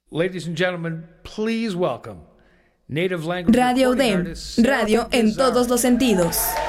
Ladies and gentlemen, please welcome native language Radio recording UDEM, artist Sarah radio en Bizarre. todos los sentidos.